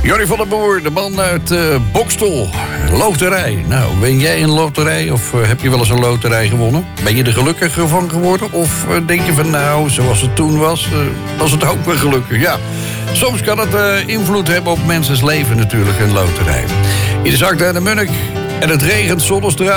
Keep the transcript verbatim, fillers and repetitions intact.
Johnny van der Boer, de man uit uh, Bokstel. Loterij. Nou, ben jij een loterij of uh, heb je wel eens een loterij gewonnen? Ben je er gelukkiger van geworden? Of uh, denk je van nou, zoals het toen was, uh, was het ook weer gelukkig? Ja, soms kan het uh, invloed hebben op mensen's leven natuurlijk, een loterij. Hier is Akda en de Munnik en het regent zonnestraal.